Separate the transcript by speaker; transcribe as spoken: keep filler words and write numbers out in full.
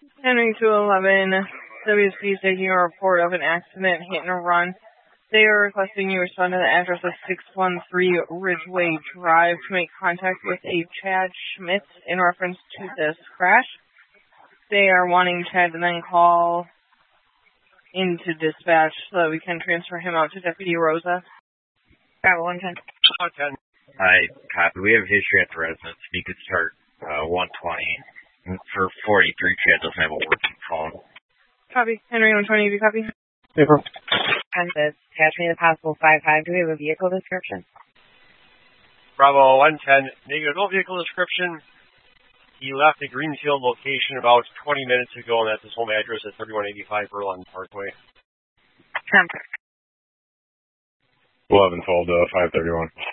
Speaker 1: Henry two eleven, W S P is taking a report of an accident, hit and run. They are requesting you respond to the address of six one three Ridgeway Drive to make contact with a Chad Schmitz in reference to this crash. They are wanting Chad to then call into dispatch so that we can transfer him out to Deputy Rosa. Got one ten.
Speaker 2: one ten. Hi, copy. We have history at the residence. You could start uh, one twenty. For forty-three, Chad doesn't have a working phone.
Speaker 1: Copy. Henry one twenty, do you copy?
Speaker 3: Paper.
Speaker 4: Kansas, attach me to possible five five. Do we have a vehicle description?
Speaker 5: Bravo one ten, negative, no vehicle description. He left the Greenfield location about twenty minutes ago, and that's his home address at thirty-one eighty-five Berlin Parkway.
Speaker 4: Contact.
Speaker 3: eleven twelve to five thirty-one.